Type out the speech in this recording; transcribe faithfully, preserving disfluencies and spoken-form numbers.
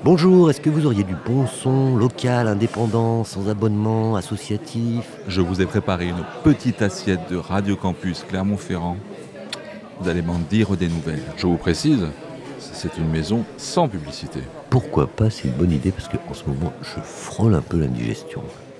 Bonjour, est-ce que vous auriez du bon son, local, indépendant, sans abonnement, associatif? Je vous ai préparé une petite assiette de Radio Campus Clermont-Ferrand. Vous allez m'en dire des nouvelles. Je vous précise, c'est une maison sans publicité. Pourquoi pas, c'est une bonne idée parce qu'en ce moment, je frôle un peu l'indigestion.